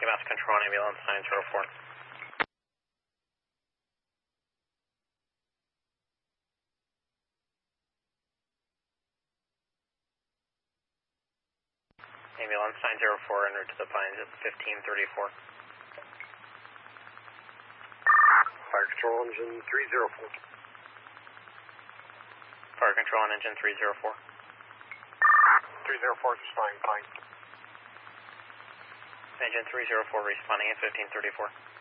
EMS control on ambulance 904. Ambulance 904 en route to the Pines at 1534. Fire control engine 304. Fire control on engine 304. 304 is flying Pine. Engine 304 responding at 1534.